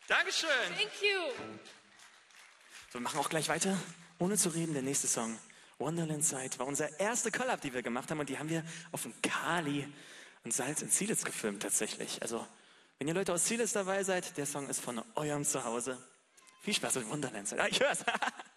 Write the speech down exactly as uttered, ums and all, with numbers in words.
Dankeschön. Thank you. So, wir machen auch gleich weiter. Ohne zu reden, der nächste Song, Wonderland Side, war unser erste Collab, die wir gemacht haben. Und die haben wir auf dem Kali und Salz in Zielitz gefilmt tatsächlich. Also, wenn ihr Leute aus Zielitz dabei seid, der Song ist von eurem Zuhause. Viel Spaß mit Wonderland Side. Ah, ich hör's.